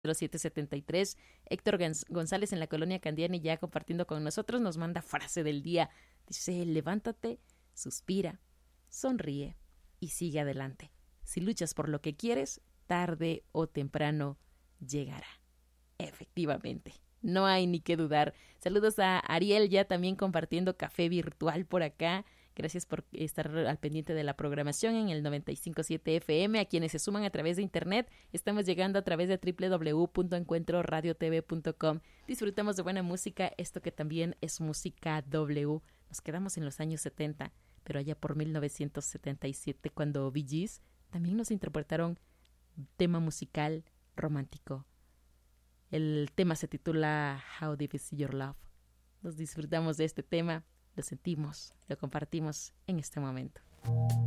0773. Héctor González en la colonia Candiani ya compartiendo con nosotros, nos manda frase del día. Dice: levántate, suspira, sonríe y sigue adelante. Si luchas por lo que quieres, tarde o temprano llegará. Efectivamente, no hay ni que dudar. Saludos a Ariel ya también compartiendo café virtual por acá. Gracias por estar al pendiente de la programación en el 95.7 FM. A quienes se suman a través de internet, estamos llegando a través de www.encuentroradiotv.com. Disfrutamos de buena música, esto que también es música W. Nos quedamos en los años 70, pero allá por 1977, cuando Bee Gees también nos interpretaron tema musical romántico. El tema se titula How Deep Is Your Love. Nos disfrutamos de este tema. Lo sentimos, lo compartimos en este momento.